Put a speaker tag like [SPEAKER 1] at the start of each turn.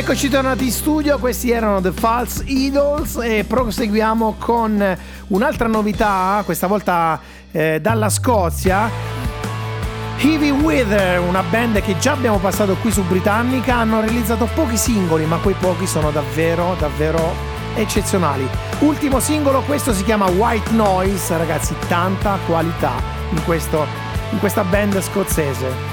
[SPEAKER 1] Eccoci tornati in studio, questi erano The False Idols e proseguiamo con un'altra novità, questa volta dalla Scozia. Heavy Weather, una band che già abbiamo passato qui su Britannica, hanno realizzato pochi singoli, ma quei pochi sono davvero eccezionali. Ultimo singolo, questo si chiama White Noise, ragazzi, tanta qualità in questa band scozzese.